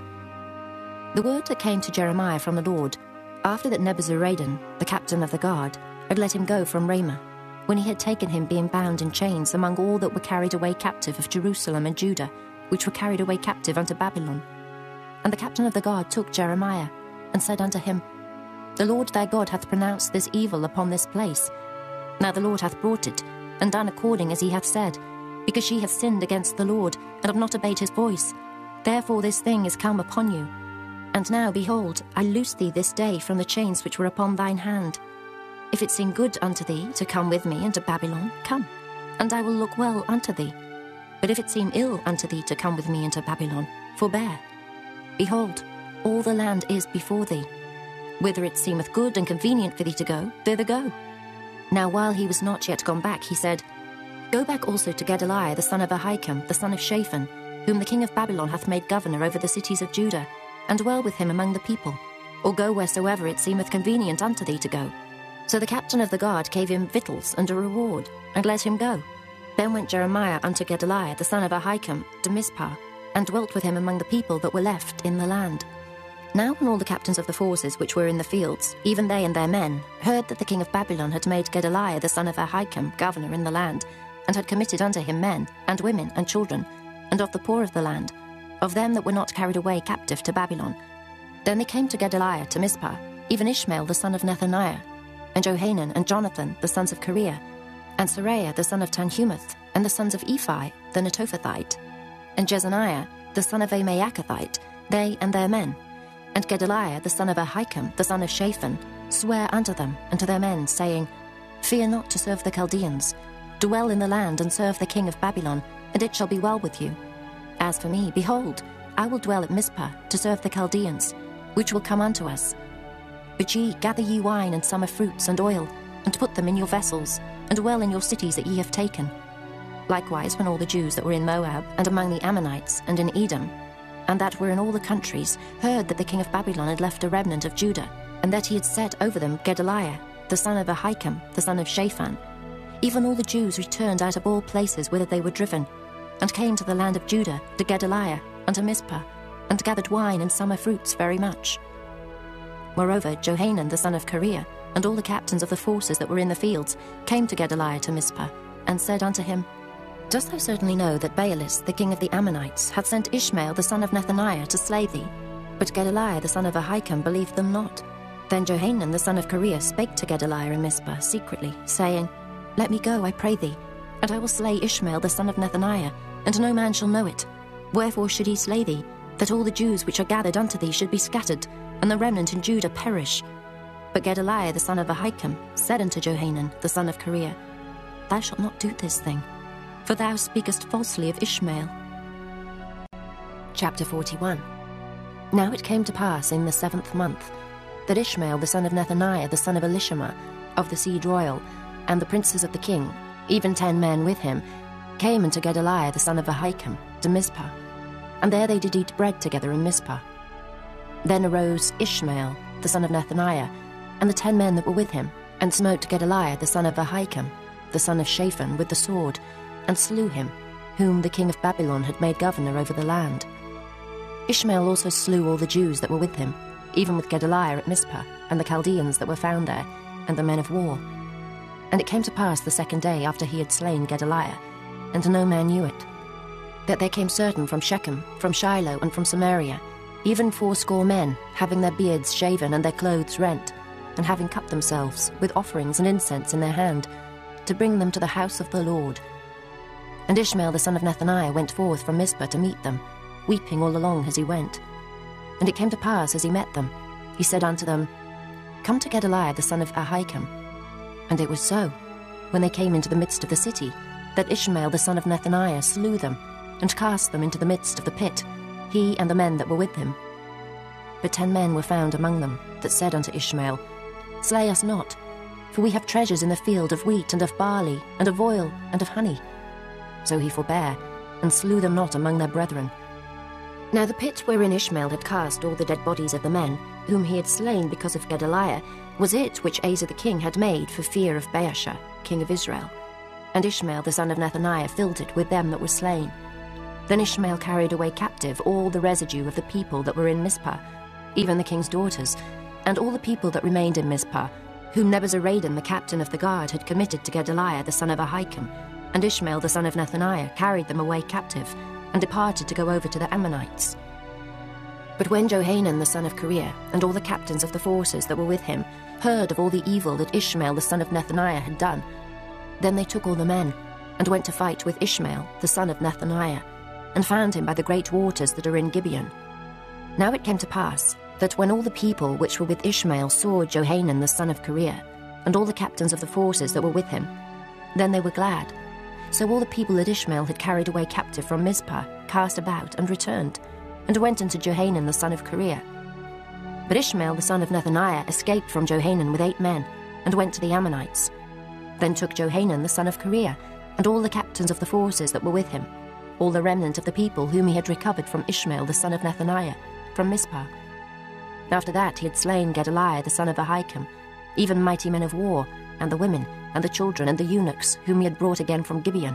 The word that came to Jeremiah from the Lord, after that Nebuzaradan, the captain of the guard, had let him go from Ramah, when he had taken him being bound in chains among all that were carried away captive of Jerusalem and Judah, which were carried away captive unto Babylon. And the captain of the guard took Jeremiah, and said unto him, The Lord thy God hath pronounced this evil upon this place. Now the Lord hath brought it, and done according as he hath said, because ye have sinned against the Lord, and have not obeyed his voice. Therefore this thing is come upon you. And now, behold, I loose thee this day from the chains which were upon thine hand. If it seem good unto thee to come with me into Babylon, come, and I will look well unto thee. But if it seem ill unto thee to come with me into Babylon, forbear. Behold, all the land is before thee. Whither it seemeth good and convenient for thee to go, thither go. Now while he was not yet gone back, he said, Go back also to Gedaliah the son of Ahikam, the son of Shaphan, whom the king of Babylon hath made governor over the cities of Judah, and dwell with him among the people, or go wheresoever it seemeth convenient unto thee to go. So the captain of the guard gave him victuals and a reward, and let him go. Then went Jeremiah unto Gedaliah the son of Ahikam to Mizpah, and dwelt with him among the people that were left in the land. Now when all the captains of the forces which were in the fields, even they and their men, heard that the king of Babylon had made Gedaliah the son of Ahikam governor in the land, and had committed unto him men, and women, and children, and of the poor of the land, of them that were not carried away captive to Babylon, then they came to Gedaliah to Mizpah, even Ishmael the son of Nethaniah, and Johanan and Jonathan the sons of Kareah, and Seraiah the son of Tanhumeth, and the sons of Ephi the Netophathite, and Jezaniah the son of a Maacathite, they and their men. And Gedaliah the son of Ahikam, the son of Shaphan, sware unto them and to their men, saying, Fear not to serve the Chaldeans. Dwell in the land and serve the king of Babylon, and it shall be well with you. As for me, behold, I will dwell at Mizpah to serve the Chaldeans, which will come unto us. But ye gather ye wine and summer fruits and oil, and put them in your vessels, and dwell in your cities that ye have taken. Likewise, when all the Jews that were in Moab, and among the Ammonites, and in Edom, and that were in all the countries, heard that the king of Babylon had left a remnant of Judah, and that he had set over them Gedaliah, the son of Ahikam, the son of Shaphan, even all the Jews returned out of all places whither they were driven, and came to the land of Judah, to Gedaliah, unto Mizpah, and gathered wine and summer fruits very much. Moreover, Johanan the son of Kareah, and all the captains of the forces that were in the fields, came to Gedaliah to Mizpah, and said unto him, Dost thou certainly know that Baalis, the king of the Ammonites, hath sent Ishmael the son of Nethaniah to slay thee? But Gedaliah the son of Ahikam believed them not. Then Johanan the son of Kareah spake to Gedaliah in Mizpah secretly, saying, Let me go, I pray thee, and I will slay Ishmael the son of Nethaniah, and no man shall know it. Wherefore should he slay thee, that all the Jews which are gathered unto thee should be scattered, and the remnant in Judah perish? But Gedaliah the son of Ahikam said unto Johanan the son of Kareah, Thou shalt not do this thing, for thou speakest falsely of Ishmael. Chapter 41. Now it came to pass in the 7th month, that Ishmael the son of Nethaniah the son of Elishama, of the seed royal, and the princes of the king, even 10 men with him, came unto Gedaliah the son of Ahikam to Mizpah, and there they did eat bread together in Mizpah. Then arose Ishmael the son of Nethaniah, and the 10 men that were with him, and smote Gedaliah the son of Ahikam, the son of Shaphan, with the sword, and slew him, whom the king of Babylon had made governor over the land. Ishmael also slew all the Jews that were with him, even with Gedaliah at Mizpah, and the Chaldeans that were found there, and the men of war. And it came to pass the 2nd day after he had slain Gedaliah, and no man knew it, that there came certain from Shechem, from Shiloh, and from Samaria, even 80 men, having their beards shaven and their clothes rent, and having cut themselves, with offerings and incense in their hand, to bring them to the house of the Lord. And Ishmael the son of Nethaniah went forth from Mizpah to meet them, weeping all along as he went. And it came to pass, as he met them, he said unto them, Come to Gedaliah the son of Ahikam. And it was so, when they came into the midst of the city, that Ishmael the son of Nethaniah slew them, and cast them into the midst of the pit, he and the men that were with him. But 10 men were found among them, that said unto Ishmael, Slay us not, for we have treasures in the field of wheat, and of barley, and of oil, and of honey. So he forbare, and slew them not among their brethren. Now the pit wherein Ishmael had cast all the dead bodies of the men, whom he had slain because of Gedaliah, was it which Asa the king had made for fear of Baasha, king of Israel. And Ishmael the son of Nethaniah filled it with them that were slain. Then Ishmael carried away captive all the residue of the people that were in Mizpah, even the king's daughters, and all the people that remained in Mizpah, whom Nebuzaradan the captain of the guard had committed to Gedaliah the son of Ahikam. And Ishmael the son of Nethaniah carried them away captive, and departed to go over to the Ammonites. But when Johanan the son of Kareah, and all the captains of the forces that were with him, heard of all the evil that Ishmael the son of Nethaniah had done, then they took all the men, and went to fight with Ishmael the son of Nethaniah, and found him by the great waters that are in Gibeon. Now it came to pass, that when all the people which were with Ishmael saw Johanan the son of Kareah, and all the captains of the forces that were with him, then they were glad. So all the people that Ishmael had carried away captive from Mizpah cast about and returned, and went unto Johanan the son of Kareah. But Ishmael the son of Nethaniah escaped from Johanan with 8 men, and went to the Ammonites. Then took Johanan the son of Kareah, and all the captains of the forces that were with him, all the remnant of the people whom he had recovered from Ishmael the son of Nethaniah, from Mizpah. After that he had slain Gedaliah the son of Ahikam, even mighty men of war, and the women, and the children, and the eunuchs, whom he had brought again from Gibeon.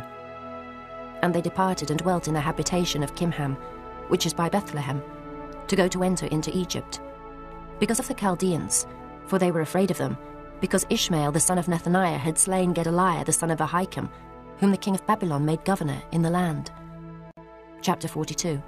And they departed and dwelt in the habitation of Kimham, which is by Bethlehem, to go to enter into Egypt, because of the Chaldeans, for they were afraid of them, because Ishmael the son of Nethaniah had slain Gedaliah the son of Ahikam, whom the king of Babylon made governor in the land. Chapter 42.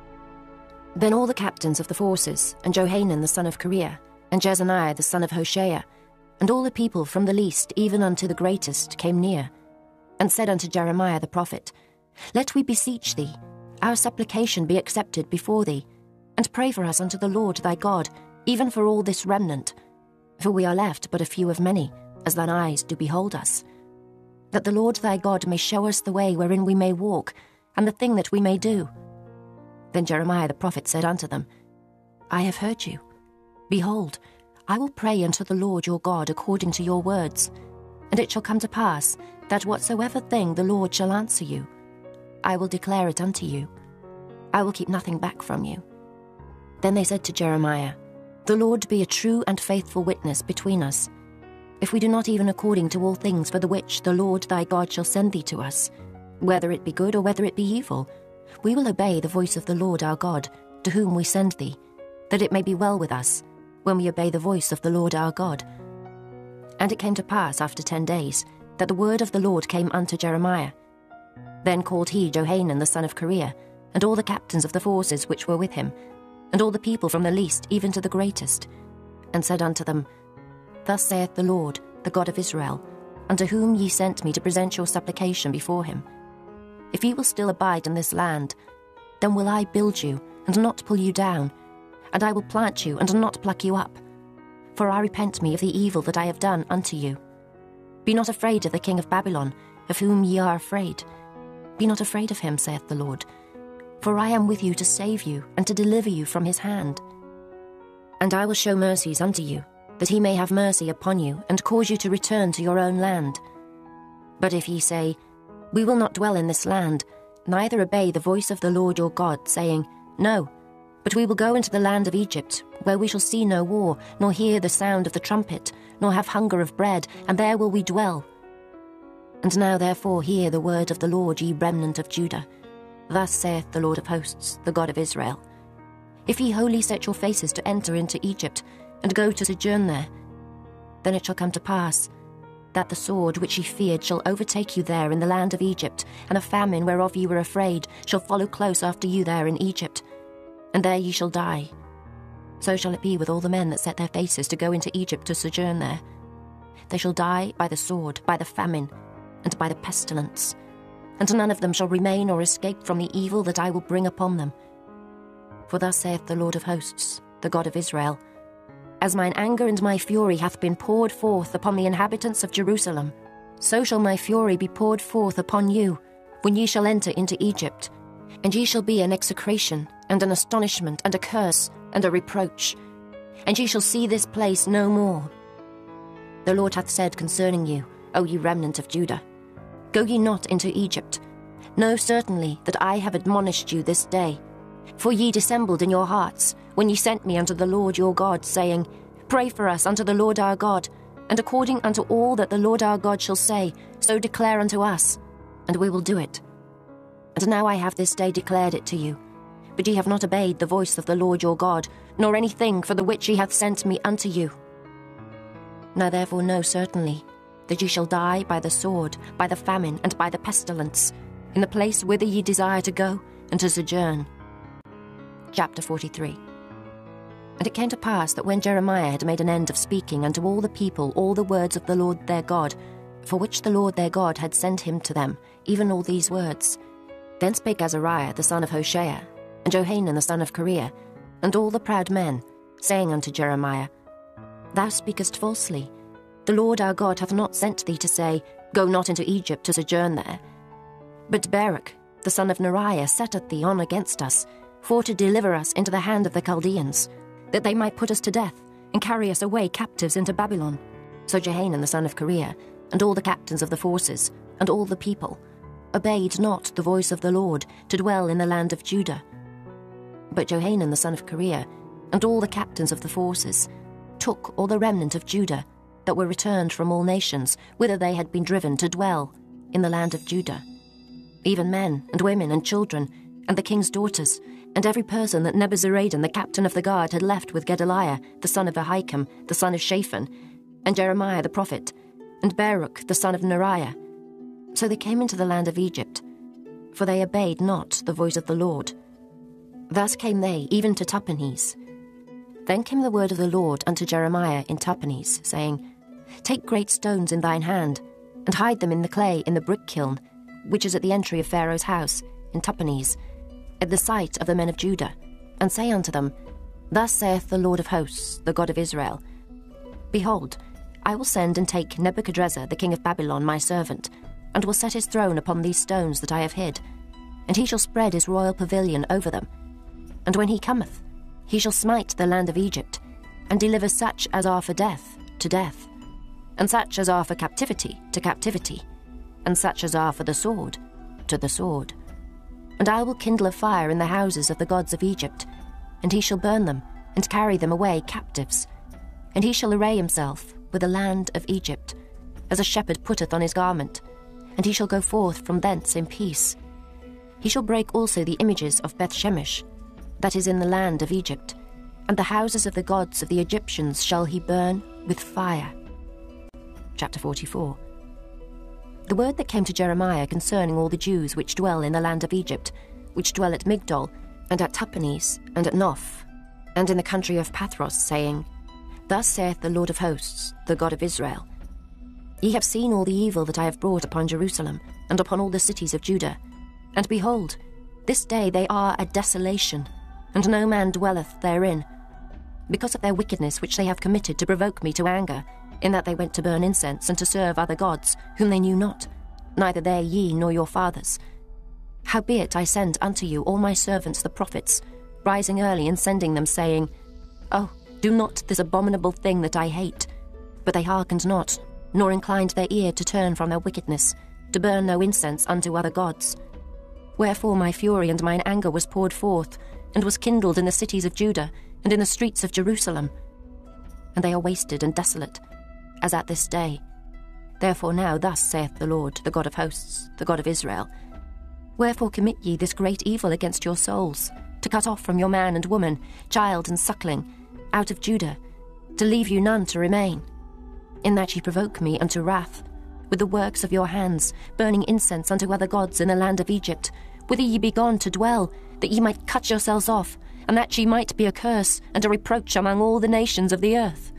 Then all the captains of the forces, and Johanan the son of Kareah, and Jezaniah the son of Hoshea, and all the people from the least even unto the greatest came near, and said unto Jeremiah the prophet, Let we beseech thee, our supplication be accepted before thee, and pray for us unto the Lord thy God, even for all this remnant. For we are left but a few of many, as thine eyes do behold us. That the Lord thy God may show us the way wherein we may walk, and the thing that we may do. Then Jeremiah the prophet said unto them, I have heard you. Behold, I will pray unto the Lord your God according to your words, and it shall come to pass, that whatsoever thing the Lord shall answer you, I will declare it unto you. I will keep nothing back from you. Then they said to Jeremiah, The Lord be a true and faithful witness between us, if we do not even according to all things for the which the Lord thy God shall send thee to us, whether it be good or whether it be evil, we will obey the voice of the Lord our God, to whom we send thee, that it may be well with us, when we obey the voice of the Lord our God. And it came to pass after 10 days, that the word of the Lord came unto Jeremiah. Then called he Johanan the son of Kareah, and all the captains of the forces which were with him, and all the people from the least even to the greatest, and said unto them, Thus saith the Lord, the God of Israel, unto whom ye sent me to present your supplication before him. If ye will still abide in this land, then will I build you, and not pull you down, and I will plant you, and not pluck you up. For I repent me of the evil that I have done unto you. Be not afraid of the king of Babylon, of whom ye are afraid. Be not afraid of him, saith the Lord. For I am with you to save you, and to deliver you from his hand. And I will show mercies unto you, that he may have mercy upon you, and cause you to return to your own land. But if ye say, We will not dwell in this land, neither obey the voice of the Lord your God, saying, No, but we will go into the land of Egypt, where we shall see no war, nor hear the sound of the trumpet, nor have hunger of bread, and there will we dwell. And now therefore hear the word of the Lord, ye remnant of Judah. Thus saith the Lord of hosts, the God of Israel. If ye wholly set your faces to enter into Egypt, and go to sojourn there, then it shall come to pass, that the sword which ye feared shall overtake you there in the land of Egypt, and a famine whereof ye were afraid shall follow close after you there in Egypt, and there ye shall die. So shall it be with all the men that set their faces to go into Egypt to sojourn there. They shall die by the sword, by the famine, and by the pestilence, and none of them shall remain or escape from the evil that I will bring upon them. For thus saith the Lord of hosts, the God of Israel, As mine anger and my fury hath been poured forth upon the inhabitants of Jerusalem, so shall my fury be poured forth upon you, when ye shall enter into Egypt, and ye shall be an execration, and an astonishment, and a curse, and a reproach, and ye shall see this place no more. The Lord hath said concerning you, O ye remnant of Judah, Go ye not into Egypt. Know certainly that I have admonished you this day, For ye dissembled in your hearts, when ye sent me unto the Lord your God, saying, Pray for us unto the Lord our God, and according unto all that the Lord our God shall say, so declare unto us, and we will do it. And now I have this day declared it to you. But ye have not obeyed the voice of the Lord your God, nor anything for the which he hath sent me unto you. Now therefore know certainly that ye shall die by the sword, by the famine, and by the pestilence, in the place whither ye desire to go, and to sojourn. Chapter 43. And it came to pass that when Jeremiah had made an end of speaking unto all the people all the words of the Lord their God, for which the Lord their God had sent him to them, even all these words, then spake Azariah the son of Hoshea, and Johanan the son of Kareah, and all the proud men, saying unto Jeremiah, Thou speakest falsely. The Lord our God hath not sent thee to say, Go not into Egypt to sojourn there. But Baruch the son of Neriah setteth thee on against us, for to deliver us into the hand of the Chaldeans, that they might put us to death, and carry us away captives into Babylon. So Johanan the son of Kareah, and all the captains of the forces, and all the people, obeyed not the voice of the Lord, to dwell in the land of Judah. But Johanan the son of Kareah, and all the captains of the forces, took all the remnant of Judah, that were returned from all nations, whither they had been driven, to dwell in the land of Judah, even men, and women, and children, and the king's daughters, and every person that Nebuzaradan the captain of the guard had left with Gedaliah the son of Ahikam, the son of Shaphan, and Jeremiah the prophet, and Baruch the son of Neriah. So they came into the land of Egypt, for they obeyed not the voice of the Lord. Thus came they even to Tahpanhes. Then came the word of the Lord unto Jeremiah in Tahpanhes, saying, Take great stones in thine hand, and hide them in the clay in the brick kiln, which is at the entry of Pharaoh's house, in Tahpanhes, at the sight of the men of Judah, and say unto them, Thus saith the Lord of hosts, the God of Israel, Behold, I will send and take Nebuchadrezzar the king of Babylon my servant, and will set his throne upon these stones that I have hid, and he shall spread his royal pavilion over them. And when he cometh, he shall smite the land of Egypt, and deliver such as are for death to death, and such as are for captivity to captivity, and such as are for the sword to the sword. And I will kindle a fire in the houses of the gods of Egypt, and he shall burn them, and carry them away captives. And he shall array himself with the land of Egypt, as a shepherd putteth on his garment, and he shall go forth from thence in peace. He shall break also the images of Bethshemesh, that is in the land of Egypt, and the houses of the gods of the Egyptians shall he burn with fire. Chapter 44. The word that came to Jeremiah concerning all the Jews which dwell in the land of Egypt, which dwell at Migdol, and at Tahpanhes, and at Noph, and in the country of Pathros, saying, Thus saith the Lord of hosts, the God of Israel, Ye have seen all the evil that I have brought upon Jerusalem, and upon all the cities of Judah. And behold, this day they are a desolation, and no man dwelleth therein, because of their wickedness which they have committed to provoke me to anger, in that they went to burn incense and to serve other gods, whom they knew not, neither they ye nor your fathers. Howbeit I send unto you all my servants the prophets, rising early and sending them, saying, Oh, do not this abominable thing that I hate. But they hearkened not, nor inclined their ear to turn from their wickedness, to burn no incense unto other gods. Wherefore my fury and mine anger was poured forth, and was kindled in the cities of Judah, and in the streets of Jerusalem. And they are wasted and desolate, as at this day. Therefore now thus saith the Lord, the God of hosts, the God of Israel, Wherefore commit ye this great evil against your souls, to cut off from your man and woman, child and suckling, out of Judah, to leave you none to remain, in that ye provoke me unto wrath, with the works of your hands, burning incense unto other gods in the land of Egypt, whither ye be gone to dwell, that ye might cut yourselves off, and that ye might be a curse and a reproach among all the nations of the earth.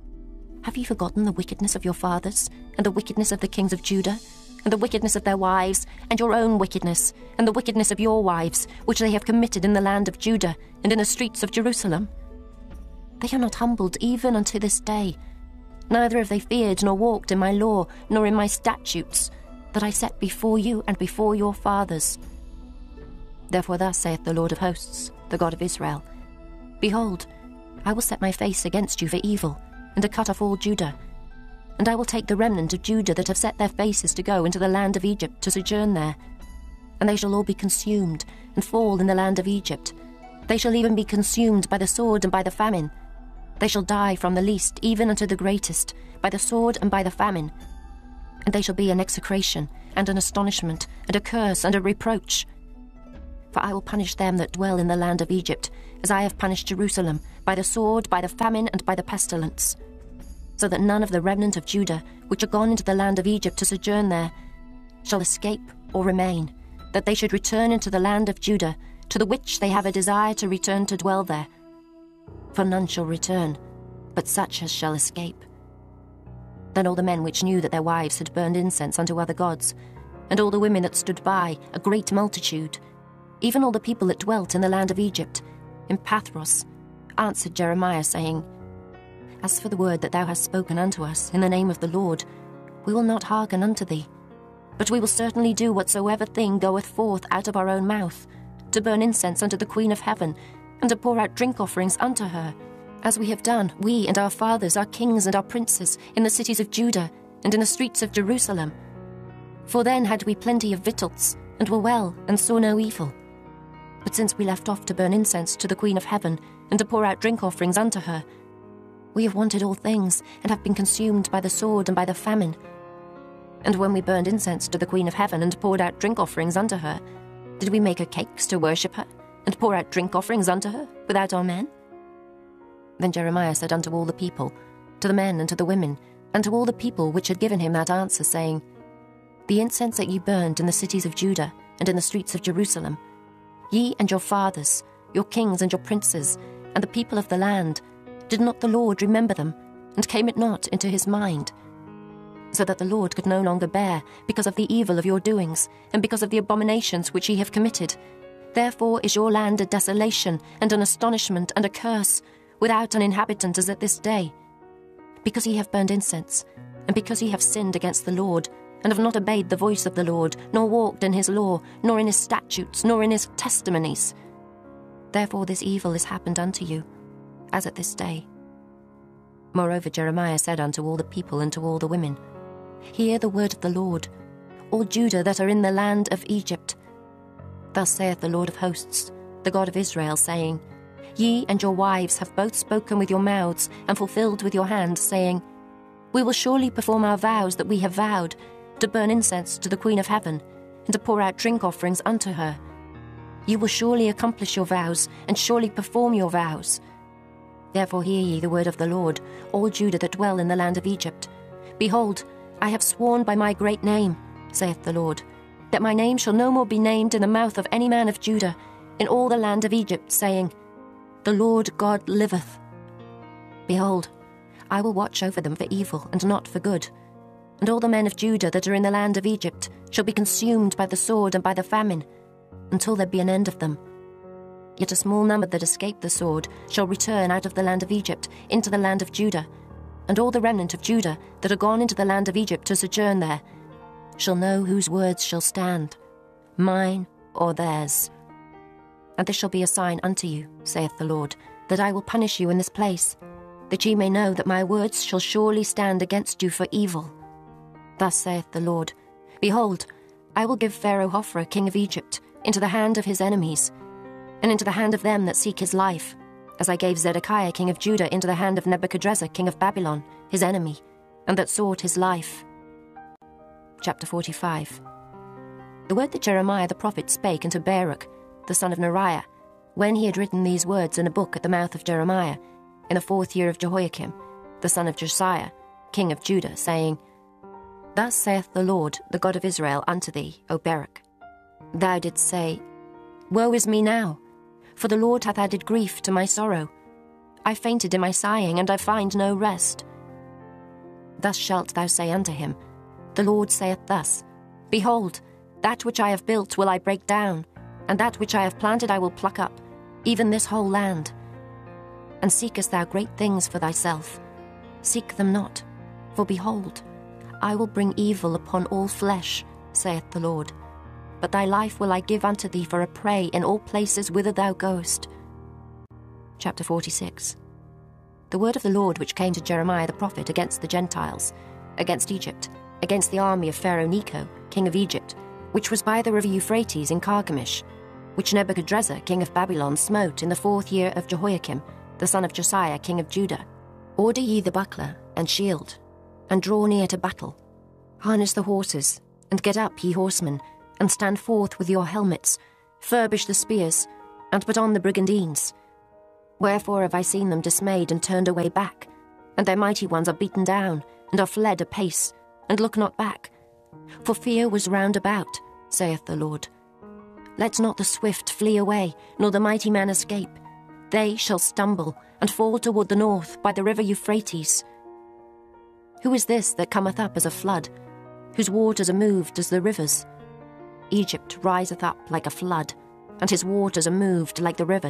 Have ye forgotten the wickedness of your fathers, and the wickedness of the kings of Judah, and the wickedness of their wives, and your own wickedness, and the wickedness of your wives, which they have committed in the land of Judah, and in the streets of Jerusalem? They are not humbled even unto this day, neither have they feared nor walked in my law, nor in my statutes, that I set before you and before your fathers. Therefore thus saith the Lord of hosts, the God of Israel, Behold, I will set my face against you for evil, and to cut off all Judah. And I will take the remnant of Judah that have set their faces to go into the land of Egypt to sojourn there. And they shall all be consumed, and fall in the land of Egypt, They shall even be consumed by the sword and by the famine. They shall die from the least even unto the greatest, by the sword and by the famine. And they shall be an execration, and an astonishment, and a curse, and a reproach. For I will punish them that dwell in the land of Egypt, as I have punished Jerusalem, by the sword, by the famine, and by the pestilence. So that none of the remnant of Judah, which are gone into the land of Egypt to sojourn there, shall escape or remain, that they should return into the land of Judah, to the which they have a desire to return to dwell there. For none shall return, but such as shall escape. Then all the men which knew that their wives had burned incense unto other gods, and all the women that stood by, a great multitude, even all the people that dwelt in the land of Egypt, in Pathros, answered Jeremiah, saying, As for the word that thou hast spoken unto us in the name of the Lord, we will not hearken unto thee, but we will certainly do whatsoever thing goeth forth out of our own mouth, to burn incense unto the Queen of heaven, and to pour out drink offerings unto her, as we have done, we and our fathers, our kings and our princes, in the cities of Judah, and in the streets of Jerusalem. For then had we plenty of victuals, and were well, and saw no evil. But since we left off to burn incense to the Queen of heaven, and to pour out drink offerings unto her, we have wanted all things, and have been consumed by the sword and by the famine. And when we burned incense to the Queen of heaven, and poured out drink offerings unto her, did we make her cakes to worship her, and pour out drink offerings unto her, without our men? Then Jeremiah said unto all the people, to the men and to the women, and to all the people which had given him that answer, saying, The incense that ye burned in the cities of Judah, and in the streets of Jerusalem, ye and your fathers, your kings and your princes, and the people of the land, did not the Lord remember them, and came it not into his mind? So that the Lord could no longer bear, because of the evil of your doings, and because of the abominations which ye have committed. Therefore is your land a desolation, and an astonishment, and a curse, without an inhabitant as at this day. Because ye have burned incense, and because ye have sinned against the Lord, and have not obeyed the voice of the Lord, nor walked in his law, nor in his statutes, nor in his testimonies. Therefore this evil is happened unto you, as at this day. Moreover Jeremiah said unto all the people and to all the women, Hear the word of the Lord, all Judah that are in the land of Egypt. Thus saith the Lord of hosts, the God of Israel, saying, Ye and your wives have both spoken with your mouths, and fulfilled with your hands, saying, We will surely perform our vows that we have vowed, to burn incense to the Queen of heaven, and to pour out drink offerings unto her. You will surely accomplish your vows, and surely perform your vows. Therefore hear ye the word of the Lord, all Judah that dwell in the land of Egypt. Behold, I have sworn by my great name, saith the Lord, that my name shall no more be named in the mouth of any man of Judah, in all the land of Egypt, saying, The Lord God liveth. Behold, I will watch over them for evil, and not for good. And all the men of Judah that are in the land of Egypt shall be consumed by the sword and by the famine, until there be an end of them. Yet a small number that escape the sword shall return out of the land of Egypt into the land of Judah, and all the remnant of Judah that are gone into the land of Egypt to sojourn there shall know whose words shall stand, mine or theirs. And this shall be a sign unto you, saith the Lord, that I will punish you in this place, that ye may know that my words shall surely stand against you for evil. Thus saith the Lord, Behold, I will give Pharaoh Hophra, king of Egypt, into the hand of his enemies, and into the hand of them that seek his life, as I gave Zedekiah, king of Judah, into the hand of Nebuchadrezzar, king of Babylon, his enemy, and that sought his life. Chapter 45. The word that Jeremiah the prophet spake unto Baruch, the son of Neriah, when he had written these words in a book at the mouth of Jeremiah, in the 4th year of Jehoiakim, the son of Josiah, king of Judah, saying, Thus saith the Lord, the God of Israel, unto thee, O Baruch. Thou didst say, Woe is me now, for the Lord hath added grief to my sorrow. I fainted in my sighing, and I find no rest. Thus shalt thou say unto him, The Lord saith thus, Behold, that which I have built will I break down, and that which I have planted I will pluck up, even this whole land. And seekest thou great things for thyself? Seek them not, for behold, I will bring evil upon all flesh, saith the Lord. But thy life will I give unto thee for a prey in all places whither thou goest. Chapter 46. The word of the Lord which came to Jeremiah the prophet against the Gentiles, against Egypt, against the army of Pharaoh Necho, king of Egypt, which was by the river Euphrates in Carchemish. which Nebuchadrezzar, king of Babylon, smote in the 4th year of Jehoiakim, the son of Josiah, king of Judah. Order ye the buckler and shield, and draw near to battle. Harness the horses, and get up, ye horsemen, and stand forth with your helmets. Furbish the spears, and put on the brigandines. Wherefore have I seen them dismayed and turned away back, and their mighty ones are beaten down, and are fled apace, and look not back. For fear was round about, saith the Lord. Let not the swift flee away, nor the mighty man escape. They shall stumble, and fall toward the north by the river Euphrates. Who is this that cometh up as a flood, whose waters are moved as the rivers? Egypt riseth up like a flood, and his waters are moved like the rivers.